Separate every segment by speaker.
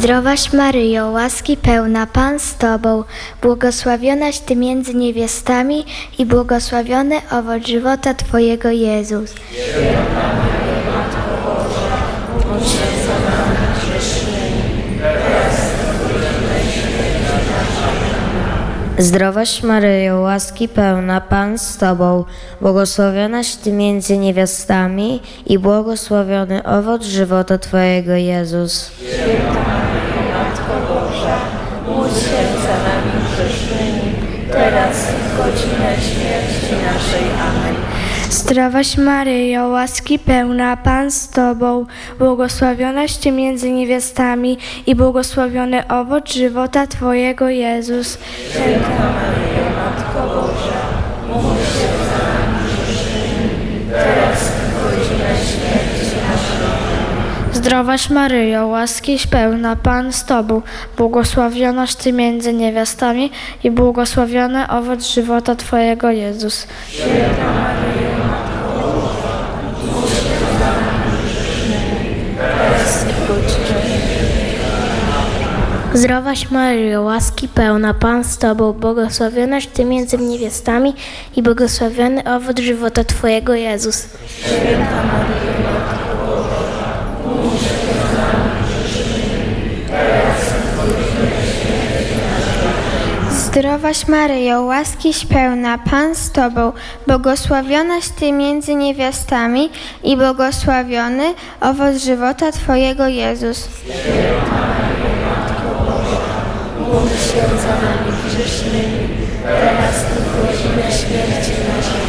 Speaker 1: Zdrowaś Maryjo, łaski pełna, Pan z Tobą, błogosławionaś Ty między niewiastami i błogosławiony owoc żywota Twojego, Jezus.
Speaker 2: Święta Maryjo, Matko Boża, módl się za nami grzesznymi, teraz i w godzinę śmierci naszej.
Speaker 3: Zdrowaś Maryjo, łaski pełna, Pan z Tobą, błogosławionaś Ty między niewiastami i błogosławiony owoc żywota Twojego, Jezus.
Speaker 2: Święta Maryjo, Matko Boża, módl się za nami grzesznymi, teraz i w godzinę śmierci naszej. Amen.
Speaker 4: Zdrowaś Maryjo, łaski pełna, Pan z Tobą, błogosławionaś Ty między niewiastami i błogosławiony owoc żywota Twojego, Jezus.
Speaker 2: Święta Maryjo, Matko Boża, módl się za nami grzesznymi, teraz i w godzinę śmierci naszej.
Speaker 4: Zdrowaś Maryjo, łaski pełna, Pan z Tobą, błogosławionaś Ty między niewiastami i błogosławiony owoc żywota Twojego, Jezus.
Speaker 2: Święta Maryjo, Matko Boża, módl się za nami grzesznymi, teraz i w godzinę śmierci naszej.
Speaker 1: Zdrowaś Maryjo, łaski pełna, Pan z Tobą, błogosławionaś Ty między niewiastami i błogosławiony owoc żywota Twojego, Jezus.
Speaker 2: Święta Maryjo, Matko Boża, módl się za nami grzesznymi, teraz i w godzinę śmierci naszej.
Speaker 5: Zdrowaś Maryjo, łaskiś pełna, Pan z Tobą, błogosławionaś Ty między niewiastami i błogosławiony owoc żywota Twojego, Jezus.
Speaker 2: Święta Maryjo, Matko Boża, módl się za nami grzesznymi, teraz i w godzinę śmierci naszej.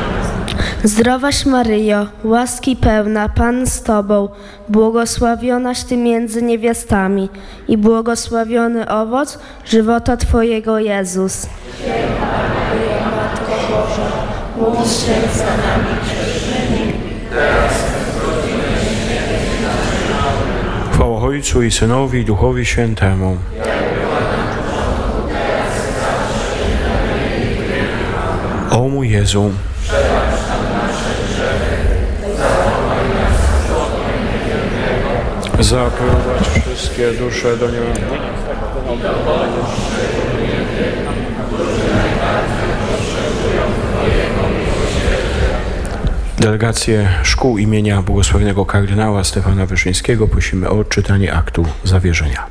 Speaker 6: Zdrowaś Maryjo, łaski pełna, Pan z Tobą, błogosławionaś Ty między niewiastami i błogosławiony owoc żywota Twojego, Jezus.
Speaker 2: Święta Maryjo, Matko Boża, módl się za nami grzesznymi, teraz i w godzinę śmierci naszej.
Speaker 7: Chwała Ojcu i Synowi i Duchowi Świętemu. O mój Jezu, zaprowadź wszystkie dusze do nieba. Delegację szkół imienia błogosławionego kardynała Stefana Wyszyńskiego prosimy o odczytanie aktu zawierzenia.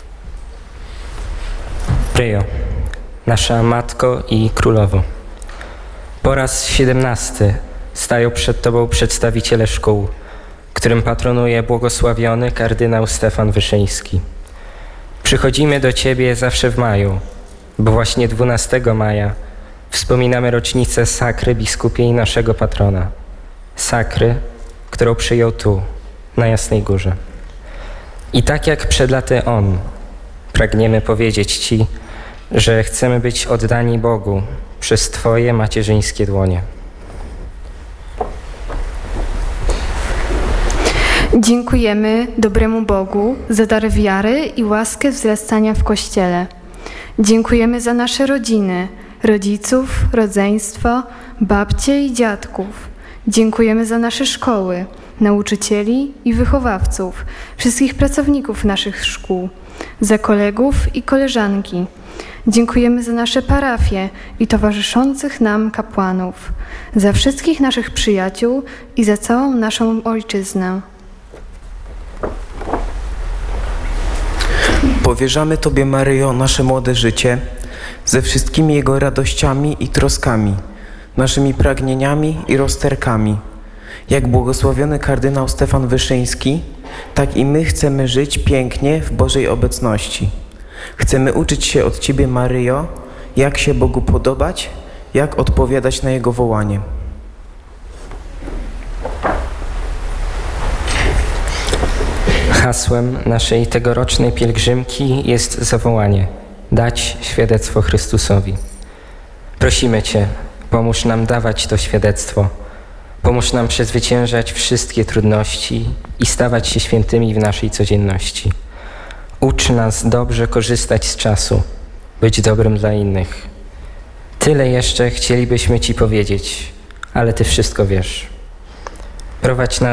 Speaker 8: Pryjo, nasza Matko i Królowo, po raz 17 stają przed Tobą przedstawiciele szkół, którym patronuje błogosławiony kardynał Stefan Wyszyński. Przychodzimy do Ciebie zawsze w maju, bo właśnie 12 maja wspominamy rocznicę sakry biskupiej naszego patrona. Sakry, którą przyjął tu, na Jasnej Górze. I tak jak przed laty on, pragniemy powiedzieć Ci, że chcemy być oddani Bogu przez Twoje macierzyńskie dłonie.
Speaker 9: Dziękujemy dobremu Bogu za dar wiary i łaskę wzrastania w Kościele. Dziękujemy za nasze rodziny, rodziców, rodzeństwo, babcie i dziadków. Dziękujemy za nasze szkoły, nauczycieli i wychowawców, wszystkich pracowników naszych szkół, za kolegów i koleżanki. Dziękujemy za nasze parafie i towarzyszących nam kapłanów, za wszystkich naszych przyjaciół i za całą naszą ojczyznę.
Speaker 10: Powierzamy Tobie, Maryjo, nasze młode życie ze wszystkimi jego radościami i troskami, naszymi pragnieniami i rozterkami. Jak błogosławiony kardynał Stefan Wyszyński, tak i my chcemy żyć pięknie w Bożej obecności. Chcemy uczyć się od Ciebie, Maryjo, jak się Bogu podobać, jak odpowiadać na Jego wołanie.
Speaker 8: Hasłem naszej tegorocznej pielgrzymki jest zawołanie: dać świadectwo Chrystusowi. Prosimy Cię, pomóż nam dawać to świadectwo. Pomóż nam przezwyciężać wszystkie trudności i stawać się świętymi w naszej codzienności. Ucz nas dobrze korzystać z czasu, być dobrym dla innych. Tyle jeszcze chcielibyśmy Ci powiedzieć, ale Ty wszystko wiesz. Prowadź nas